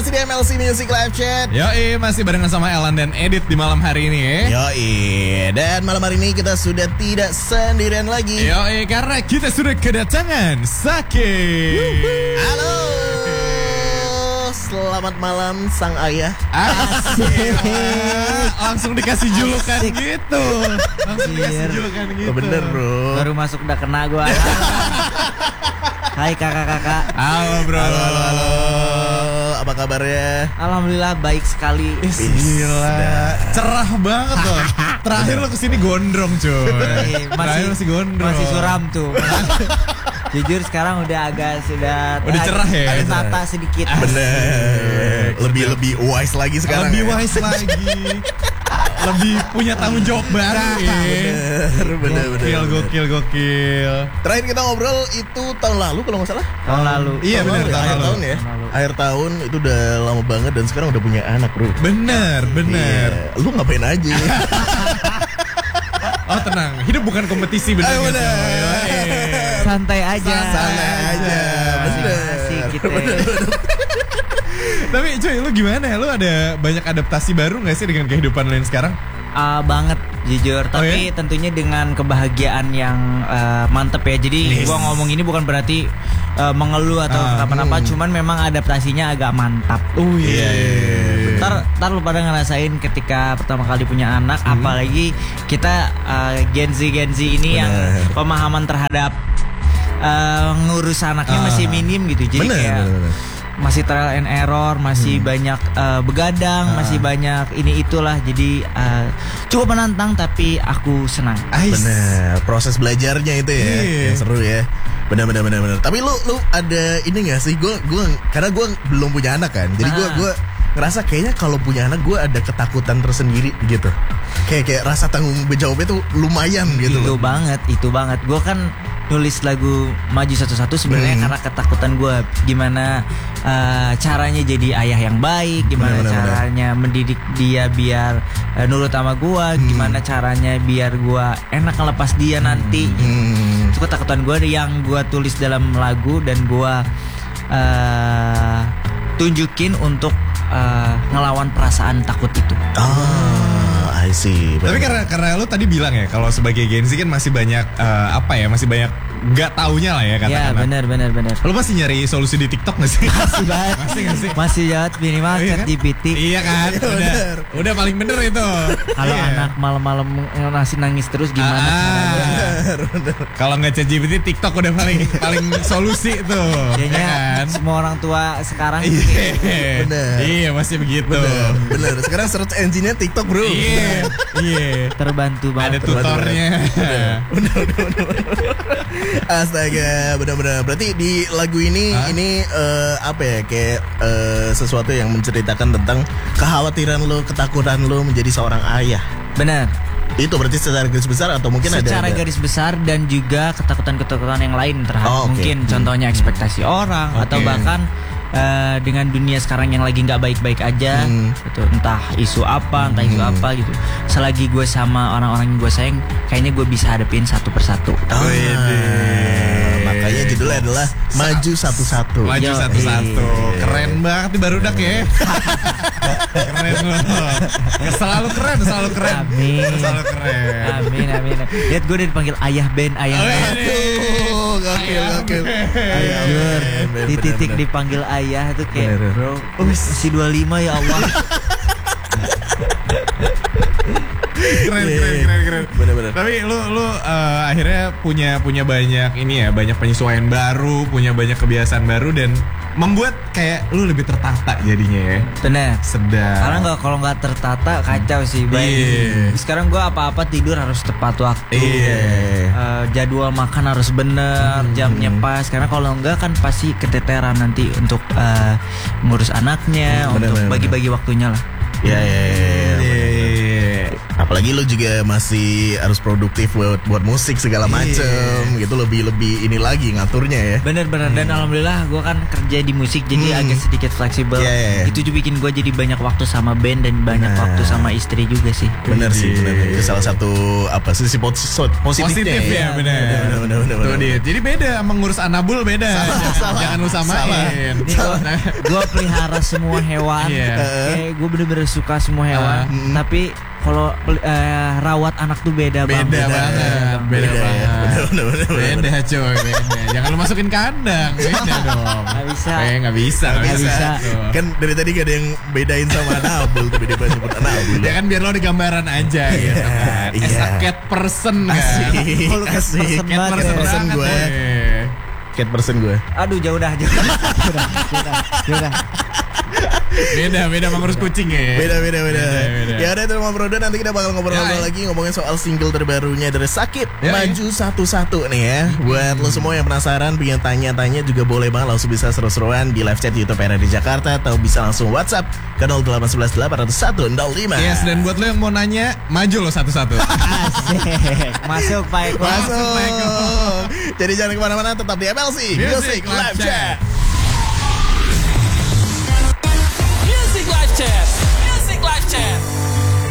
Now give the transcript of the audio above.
masih di MLC Music Live Chat. Yoi, masih barengan sama Elan dan Edit di malam hari ini ya. Yoi, dan malam hari ini kita sudah tidak sendirian lagi. Yoi, karena kita sudah kedatangan Sake. Halo, selamat malam sang ayah. Asik. Langsung dikasih julukan gitu. Langsung dikasih julukan gitu. Oh, bener bro. Baru masuk udah kena gue. Hai kakak-kakak. Halo bro. Halo. Apa kabarnya? Alhamdulillah baik sekali. Gila, cerah banget loh. Terakhir lo kesini gondrong cuy. Masih gondrong. Masih suram tuh. Jujur sekarang udah sudah cerah ya. Ada tata sedikit. Bener. Lebih wise lagi sekarang. Lebih ya? wise lagi. Lebih punya tanggung jawab baru ya. Bener. Gokil. Terakhir kita ngobrol itu tahun lalu kalau nggak salah. Tahun lalu. Iya benar, Akhir tahun ya. Akhir tahun itu udah lama banget dan sekarang udah punya anak bro. Bener. Iya. Lu ngapain aja? Oh tenang, hidup bukan kompetisi bener. Santai aja. Bener. Masih gitu. Tapi cuy, lu gimana? Lu ada banyak adaptasi baru gak sih dengan kehidupan lu yang sekarang? Banget jujur, tapi tentunya dengan kebahagiaan yang mantep ya. Jadi gua ngomong ini bukan berarti mengeluh atau kenapa-napa, cuman memang adaptasinya agak mantap. Oh iya. Ntar lu pada ngerasain ketika pertama kali punya anak, apalagi kita Gen Z ini yang pemahaman terhadap ngurus anaknya masih minim gitu. Jadi kayak masih trial and error, masih banyak begadang, masih banyak ini itulah. Jadi cukup menantang tapi aku senang. Bener, proses belajarnya itu ya yang seru ya. Bener. Tapi lu ada ini gak sih? Karena gue belum punya anak kan. Jadi gue ngerasa kayaknya kalau punya anak gue ada ketakutan tersendiri gitu. Kayak rasa tanggung jawabnya tuh lumayan gitu. Itu banget. Gue kan nulis lagu Maju Satu-Satu sebenarnya karena ketakutan gue gimana caranya jadi ayah yang baik, gimana caranya mendidik dia biar nurut sama gue, gimana caranya biar gue enak ngelepas dia nanti. Itu ketakutan gue yang gue tulis dalam lagu dan gue tunjukin untuk ngelawan perasaan takut itu. I see. Tapi karena lu tadi bilang ya kalau sebagai Gen Z kan masih banyak masih banyak nggak taunya lah ya katakanlah. Ya benar. Lu masih nyari solusi di TikTok nggak sih? Masih banget. Masih nggak sih? Masih jawab minimal chat GPT. Iya kan? Udah paling bener itu. Kalau anak malam-malam nangis terus gimana caranya? Kalau nggak chat GPT, TikTok udah paling solusi tuh. Kayaknya kan? semua orang tua sekarang Iya masih begitu. Bener. Sekarang search engine-nya TikTok bro. Iya. terbantu banget. Ada tutornya. Bener. Astaga, benar-benar. Berarti di lagu ini apa ya, kayak sesuatu yang menceritakan tentang kekhawatiran lo, ketakutan lo menjadi seorang ayah. Benar. Itu berarti secara garis besar atau mungkin secara garis besar dan juga ketakutan-ketakutan yang lain terhadap mungkin contohnya ekspektasi orang atau bahkan dengan dunia sekarang yang lagi nggak baik-baik aja gitu, entah isu apa gitu. Selagi gue sama orang-orang yang gue sayang, kayaknya gue bisa hadapin satu persatu. Makanya judulnya adalah Maju Satu-Satu. Maju Satu-Satu. Keren banget nih Barudak ya. Keren loh. Selalu keren. Amin. Selalu keren. Amin. Lihat gue udah dipanggil ayah band. Aduh, gokil. Jujur, di titik dipanggil ayah itu kayak bro, masih 25 ya Allah. Keren. Bener. Tapi lu akhirnya punya banyak banyak penyesuaian baru, punya banyak kebiasaan baru dan membuat kayak lu lebih tertata jadinya ya. Bener. Sedap. Karena kalau nggak tertata kacau sih. Sekarang gue apa-apa tidur harus tepat waktu. Jadwal makan harus bener, jamnya pas. Karena kalau enggak kan pasti keteteran nanti untuk ngurus anaknya, untuk bagi-bagi waktunya lah. Apalagi lu juga masih harus produktif buat musik segala macem gitu, lebih ini lagi ngaturnya ya. Bener-bener dan alhamdulillah gue kan kerja di musik jadi agak sedikit fleksibel. Itu juga bikin gue jadi banyak waktu sama band dan banyak waktu sama istri juga sih. Bener sih, bener. Itu salah satu sisi positifnya ya. Bener. Tuh dia. Jadi beda mengurus anabul beda. Jangan lu samain. Gue pelihara semua hewan. Kayak gue bener-bener suka semua hewan. Tapi kalau rawat anak tuh beda banget. Beda coy. Jangan lu masukin kandang. Beda dong. Gak bisa. Nggak bisa. Kan dari tadi gak ada yang bedain sama anabul tuh, beda banget nyebut anabul. Ya kan biar lo di gambaran aja gitu kan. Cat person kan. Asik. Cat person gue. Cat person gue. Aduh jauh dah. Beda mengurus kucing ya. Beda. Ya udah itu Mama Broda, nanti kita bakal ngobrol-ngobrol lagi ngomongin soal single terbarunya dari Sakit, Maju Satu-Satu nih ya. Buat lo semua yang penasaran, pengen tanya-tanya juga boleh banget, langsung bisa seru-seruan di live chat YouTube RRD Jakarta atau bisa langsung WhatsApp ke 0811 801 05. Yes, dan buat lo yang mau nanya, maju lo satu-satu. Asik. Masuk Pak Eko. Jadi jangan kemana-mana, tetap di MLC Music Live Chat.